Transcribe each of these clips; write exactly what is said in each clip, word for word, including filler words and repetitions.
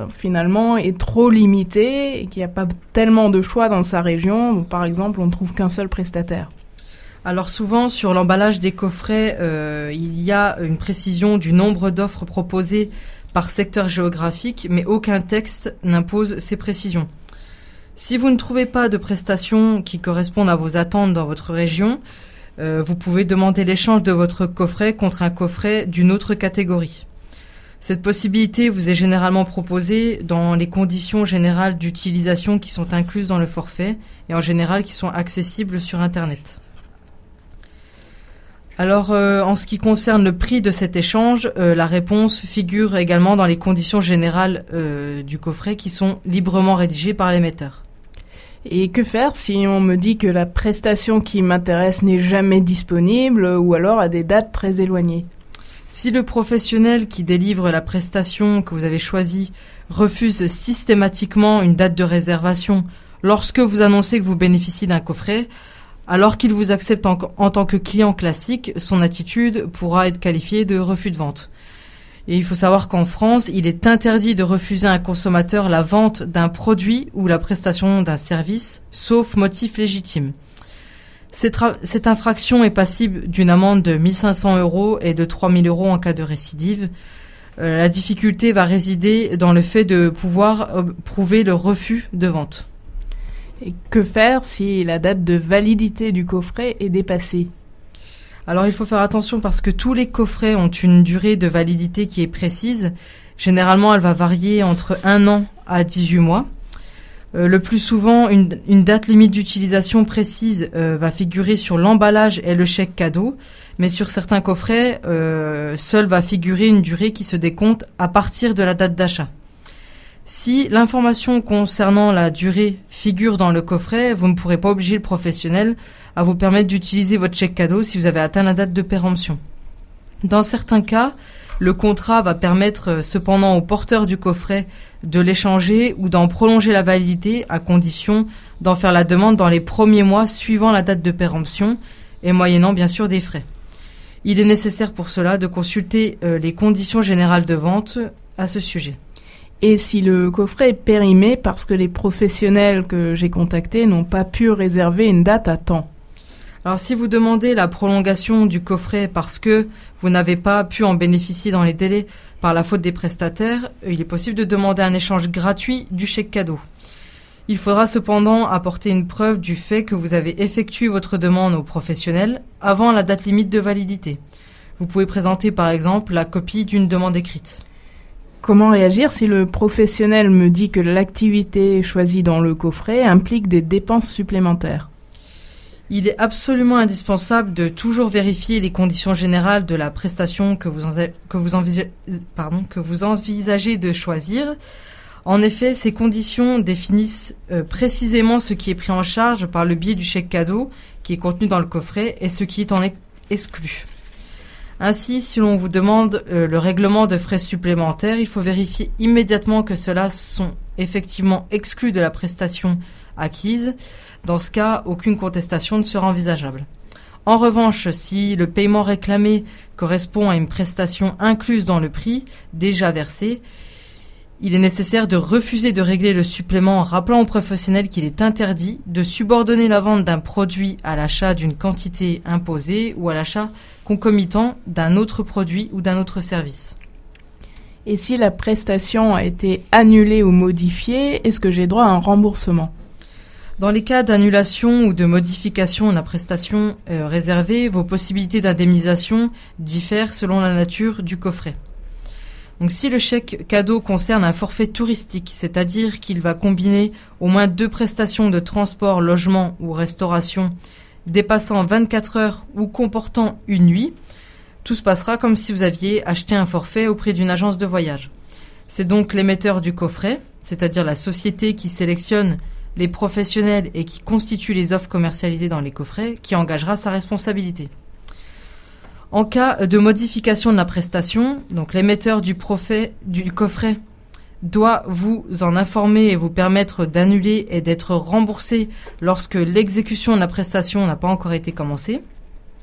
finalement, est trop limité et qu'il n'y a pas tellement de choix dans sa région, où, par exemple, on ne trouve qu'un seul prestataire? Alors souvent, sur l'emballage des coffrets, euh, il y a une précision du nombre d'offres proposées par secteur géographique, mais aucun texte n'impose ces précisions. Si vous ne trouvez pas de prestations qui correspondent à vos attentes dans votre région, euh, vous pouvez demander l'échange de votre coffret contre un coffret d'une autre catégorie. Cette possibilité vous est généralement proposée dans les conditions générales d'utilisation qui sont incluses dans le forfait et en général qui sont accessibles sur Internet. Alors, euh, en ce qui concerne le prix de cet échange, euh, la réponse figure également dans les conditions générales euh, du coffret qui sont librement rédigées par l'émetteur. Et que faire si on me dit que la prestation qui m'intéresse n'est jamais disponible ou alors à des dates très éloignées? Si le professionnel qui délivre la prestation que vous avez choisie refuse systématiquement une date de réservation lorsque vous annoncez que vous bénéficiez d'un coffret, alors qu'il vous accepte en, en tant que client classique, son attitude pourra être qualifiée de refus de vente. Et il faut savoir qu'en France, il est interdit de refuser à un consommateur la vente d'un produit ou la prestation d'un service, sauf motif légitime. Cette, ra- cette infraction est passible d'une amende de mille cinq cents euros et de trois mille euros en cas de récidive. Euh, la difficulté va résider dans le fait de pouvoir euh, prouver le refus de vente. Et que faire si la date de validité du coffret est dépassée? Alors il faut faire attention parce que tous les coffrets ont une durée de validité qui est précise. Généralement, elle va varier entre un an à dix-huit mois. Euh, le plus souvent, une, une date limite d'utilisation précise euh, va figurer sur l'emballage et le chèque cadeau, mais sur certains coffrets, euh, seul va figurer une durée qui se décompte à partir de la date d'achat. Si l'information concernant la durée figure dans le coffret, vous ne pourrez pas obliger le professionnel à vous permettre d'utiliser votre chèque cadeau si vous avez atteint la date de péremption. Dans certains cas, le contrat va permettre cependant au porteur du coffret de l'échanger ou d'en prolonger la validité à condition d'en faire la demande dans les premiers mois suivant la date de péremption et moyennant bien sûr des frais. Il est nécessaire pour cela de consulter euh, les conditions générales de vente à ce sujet. Et si le coffret est périmé parce que les professionnels que j'ai contactés n'ont pas pu réserver une date à temps? Alors si vous demandez la prolongation du coffret parce que vous n'avez pas pu en bénéficier dans les délais par la faute des prestataires, il est possible de demander un échange gratuit du chèque cadeau. Il faudra cependant apporter une preuve du fait que vous avez effectué votre demande au professionnel avant la date limite de validité. Vous pouvez présenter par exemple la copie d'une demande écrite. Comment réagir si le professionnel me dit que l'activité choisie dans le coffret implique des dépenses supplémentaires? Il est absolument indispensable de toujours vérifier les conditions générales de la prestation que vous, envisagez, que vous, envisagez, pardon, que vous envisagez de choisir. En effet, ces conditions définissent euh, précisément ce qui est pris en charge par le biais du chèque cadeau qui est contenu dans le coffret et ce qui est en exclu. Ainsi, si l'on vous demande euh, le règlement de frais supplémentaires, il faut vérifier immédiatement que ceux-là sont effectivement exclus de la prestation acquise. Dans ce cas, aucune contestation ne sera envisageable. En revanche, si le paiement réclamé correspond à une prestation incluse dans le prix déjà versé, il est nécessaire de refuser de régler le supplément en rappelant au professionnel qu'il est interdit de subordonner la vente d'un produit à l'achat d'une quantité imposée ou à l'achat concomitant d'un autre produit ou d'un autre service. Et si la prestation a été annulée ou modifiée, est-ce que j'ai droit à un remboursement? Dans les cas d'annulation ou de modification de la prestation euh, réservée, vos possibilités d'indemnisation diffèrent selon la nature du coffret. Donc, si le chèque cadeau concerne un forfait touristique, c'est-à-dire qu'il va combiner au moins deux prestations de transport, logement ou restauration dépassant vingt-quatre heures ou comportant une nuit, tout se passera comme si vous aviez acheté un forfait auprès d'une agence de voyage. C'est donc l'émetteur du coffret, c'est-à-dire la société qui sélectionne les professionnels et qui constitue les offres commercialisées dans les coffrets, qui engagera sa responsabilité. En cas de modification de la prestation, donc l'émetteur du, profet, du coffret doit vous en informer et vous permettre d'annuler et d'être remboursé lorsque l'exécution de la prestation n'a pas encore été commencée.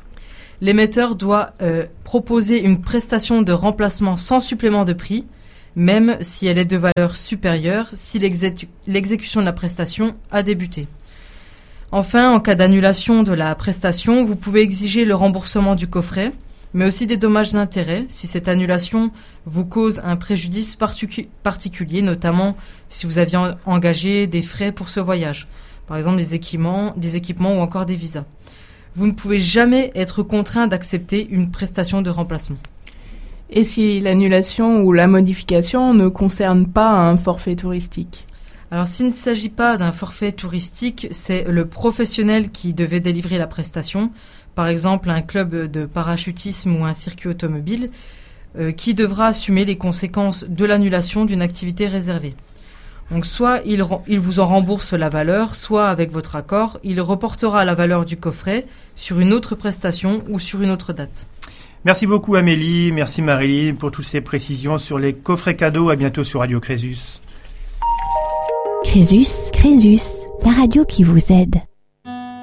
L'émetteur doit euh, proposer une prestation de remplacement sans supplément de prix, même si elle est de valeur supérieure, si l'exé- l'exécution de la prestation a débuté. Enfin, en cas d'annulation de la prestation, vous pouvez exiger le remboursement du coffret, mais aussi des dommages d'intérêt si cette annulation vous cause un préjudice particu- particulier, notamment si vous aviez en- engagé des frais pour ce voyage, par exemple des équipements, des équipements ou encore des visas. Vous ne pouvez jamais être contraint d'accepter une prestation de remplacement. Et si l'annulation ou la modification ne concerne pas un forfait touristique ? Alors, s'il ne s'agit pas d'un forfait touristique, c'est le professionnel qui devait délivrer la prestation, par exemple un club de parachutisme ou un circuit automobile, euh, qui devra assumer les conséquences de l'annulation d'une activité réservée. Donc, soit il, il vous en rembourse la valeur, soit avec votre accord, il reportera la valeur du coffret sur une autre prestation ou sur une autre date. Merci beaucoup Amélie, merci Marilyn pour toutes ces précisions sur les coffrets cadeaux. À bientôt sur Radio Crésus. Crésus, Crésus, la radio qui vous aide.